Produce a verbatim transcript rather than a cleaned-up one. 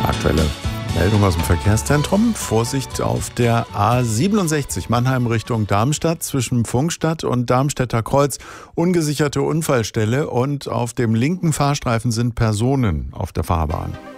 Aktuelle Meldung aus dem Verkehrszentrum. Vorsicht auf der A siebenundsechzig Mannheim Richtung Darmstadt zwischen Pfungstadt und Darmstädter Kreuz. Ungesicherte Unfallstelle und auf dem linken Fahrstreifen sind Personen auf der Fahrbahn.